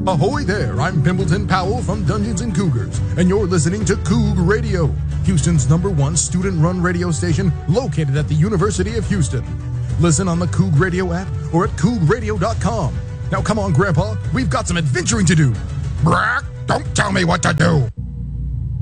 Ahoy there, I'm Pimpleton Powell from Dungeons & Cougars, and you're listening to Coug Radio, Houston's #1 student-run radio station located at the University of Houston. Listen on the Coug Radio app or at cougradio.com. Now come on, Grandpa, we've got some adventuring to do. Brock, don't tell me what to do.